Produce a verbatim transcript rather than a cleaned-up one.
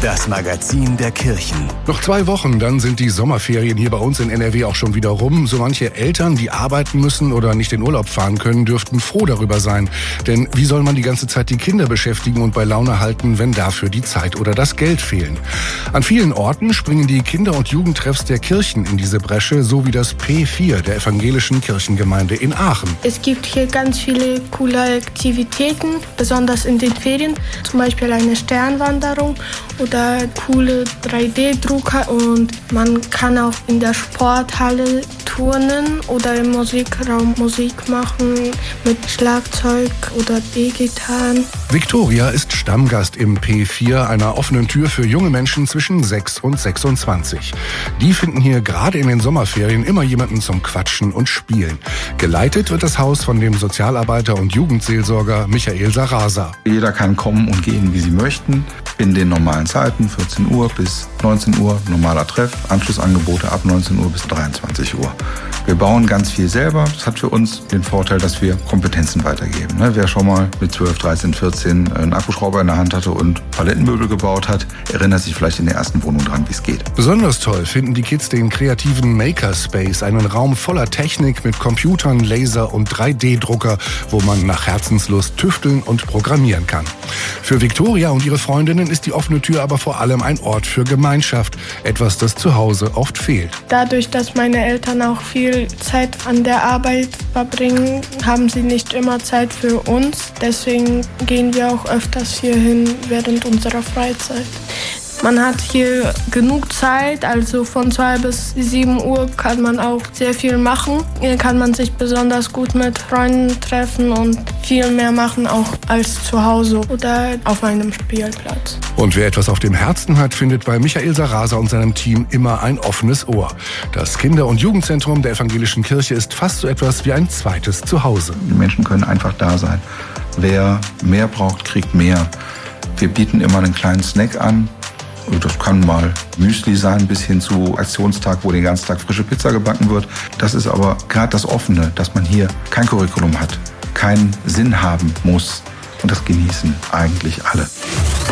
Das Magazin der Kirchen. Noch zwei Wochen, dann sind die Sommerferien hier bei uns in N R W auch schon wieder rum. So manche Eltern, die arbeiten müssen oder nicht in Urlaub fahren können, dürften froh darüber sein. Denn wie soll man die ganze Zeit die Kinder beschäftigen und bei Laune halten, wenn dafür die Zeit oder das Geld fehlen? An vielen Orten springen die Kinder- und Jugendtreffs der Kirchen in diese Bresche, so wie das P vier der evangelischen Kirchengemeinde in Aachen. Es gibt hier ganz viele coole Aktivitäten, besonders in den Ferien. Zum Beispiel eine Sternwanderung oder coole drei D Drucker, und man kann auch in der Sporthalle turnen oder im Musikraum Musik machen mit Schlagzeug oder E-Gitarren. Viktoria ist Stammgast im P vier, einer offenen Tür für junge Menschen zwischen sechs und sechsundzwanzig. Die finden hier gerade in den Sommerferien immer jemanden zum Quatschen und Spielen. Geleitet wird das Haus von dem Sozialarbeiter und Jugendseelsorger Michael Sarasa. Jeder kann kommen und gehen, wie sie möchten, in den normalen Zeiten, vierzehn Uhr bis neunzehn Uhr, normaler Treff, Anschlussangebote ab neunzehn Uhr bis dreiundzwanzig Uhr. Wir bauen ganz viel selber. Das hat für uns den Vorteil, dass wir Kompetenzen weitergeben. Wer schon mal mit zwölf, dreizehn, vierzehn einen Akkuschrauber in der Hand hatte und Palettenmöbel gebaut hat, erinnert sich vielleicht in der ersten Wohnung dran, wie es geht. Besonders toll finden die Kids den kreativen Makerspace, einen Raum voller Technik mit Computern, Laser und drei D Drucker, wo man nach Herzenslust tüfteln und programmieren kann. Für Viktoria und ihre Freundinnen ist die offene Tür aber vor allem ein Ort für Gemeinschaft, etwas, das zu Hause oft fehlt. Dadurch, dass meine Eltern auch viel Zeit an der Arbeit verbringen, haben sie nicht immer Zeit für uns. Deswegen gehen wir auch öfters hierhin während unserer Freizeit. Man hat hier genug Zeit, also von zwei bis sieben Uhr kann man auch sehr viel machen. Hier kann man sich besonders gut mit Freunden treffen und viel mehr machen auch als zu Hause oder auf einem Spielplatz. Und wer etwas auf dem Herzen hat, findet bei Michael Sarasa und seinem Team immer ein offenes Ohr. Das Kinder- und Jugendzentrum der evangelischen Kirche ist fast so etwas wie ein zweites Zuhause. Die Menschen können einfach da sein. Wer mehr braucht, kriegt mehr. Wir bieten immer einen kleinen Snack an. Das kann mal Müsli sein, bis hin zu Aktionstag, wo den ganzen Tag frische Pizza gebacken wird. Das ist aber gerade das Offene, dass man hier kein Curriculum hat, keinen Sinn haben muss. Und das genießen eigentlich alle.